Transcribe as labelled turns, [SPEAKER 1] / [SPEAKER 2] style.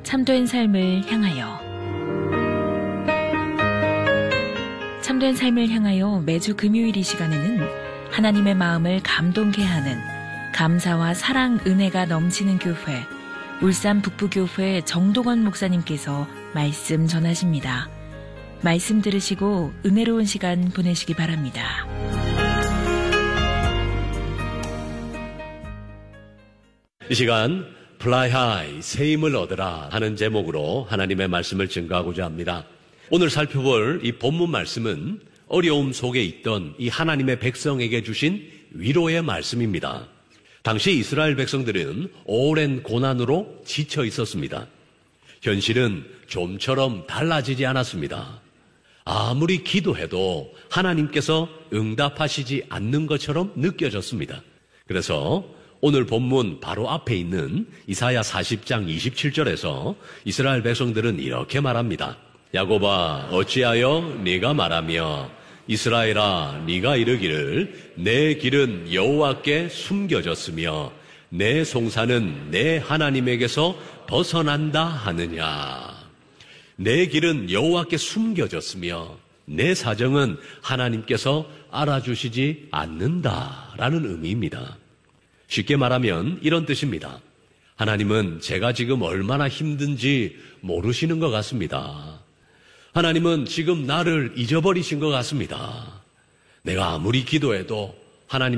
[SPEAKER 1] 참된 삶을 향하여. 참된 삶을 향하여 매주 금요일 이 시간에는 하나님의 마음을 감동케 하는 감사와 사랑 은혜가 넘치는 교회, 울산 북부교회 정동원 목사님께서 말씀 전하십니다. 말씀 들으시고 은혜로운 시간 보내시기 바랍니다.
[SPEAKER 2] 이 시간 Fly High, 새 힘을 얻으라 하는 제목으로 하나님의 말씀을 증거하고자 합니다. 오늘 살펴볼 이 본문 말씀은 어려움 속에 있던 이 하나님의 백성에게 주신 위로의 말씀입니다. 당시 이스라엘 백성들은 오랜 고난으로 지쳐 있었습니다. 현실은 좀처럼 달라지지 않았습니다. 아무리 기도해도 하나님께서 응답하시지 않는 것처럼 느껴졌습니다. 그래서 오늘 본문 바로 앞에 있는 이사야 40장 27절에서 이스라엘 백성들은 이렇게 말합니다. 야곱아 어찌하여 네가 말하며 이스라엘아 네가 이르기를 내 길은 여호와께 숨겨졌으며 내 송사는 내 하나님에게서 벗어난다 하느냐. 내 길은 여호와께 숨겨졌으며 내 사정은 하나님께서 알아주시지 않는다라는 의미입니다. 쉽게 말하면 이런 뜻입니다. 하나님은 제가 지금 얼마나 힘든지 모르시는 것 같습니다. 하나님은 지금 나를 잊어버리신 것 같습니다. 내가 아무리 기도해도 하나님